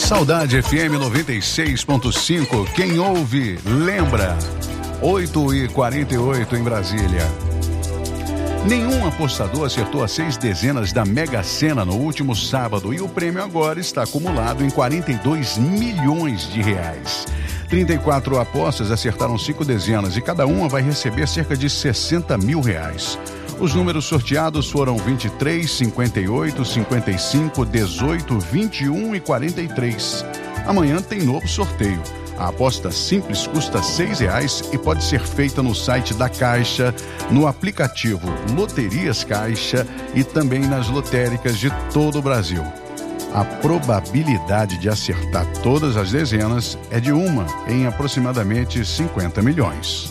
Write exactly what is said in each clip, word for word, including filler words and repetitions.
Saudade F M noventa e seis ponto cinco. Quem ouve, lembra. oito e quarenta e oito em Brasília. Nenhum apostador acertou as seis dezenas da Mega Sena no último sábado e o prêmio agora está acumulado em quarenta e dois milhões de reais. trinta e quatro apostas acertaram cinco dezenas e cada uma vai receber cerca de sessenta mil reais. Os números sorteados foram vinte e três, cinquenta e oito, cinquenta e cinco, dezoito, vinte e um e quarenta e três. Amanhã tem novo sorteio. A aposta simples custa seis reais e pode ser feita no site da Caixa, no aplicativo Loterias Caixa e também nas lotéricas de todo o Brasil. A probabilidade de acertar todas as dezenas é de uma em aproximadamente cinquenta milhões.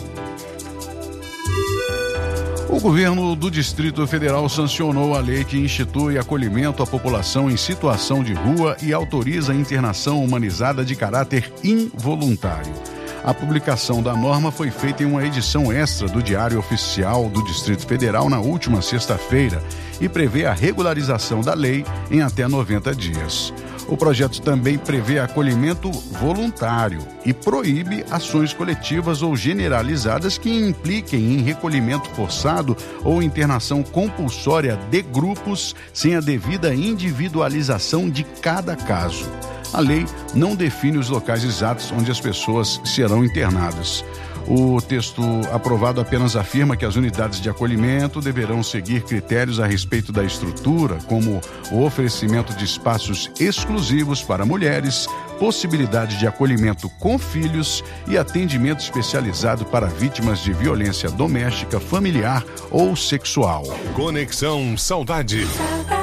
O governo do Distrito Federal sancionou a lei que institui acolhimento à população em situação de rua e autoriza a internação humanizada de caráter involuntário. A publicação da norma foi feita em uma edição extra do Diário Oficial do Distrito Federal na última sexta-feira e prevê a regularização da lei em até noventa dias. O projeto também prevê acolhimento voluntário e proíbe ações coletivas ou generalizadas que impliquem em recolhimento forçado ou internação compulsória de grupos sem a devida individualização de cada caso. A lei não define os locais exatos onde as pessoas serão internadas. O texto aprovado apenas afirma que as unidades de acolhimento deverão seguir critérios a respeito da estrutura, como o oferecimento de espaços exclusivos para mulheres, possibilidade de acolhimento com filhos e atendimento especializado para vítimas de violência doméstica, familiar ou sexual. Conexão Saudade.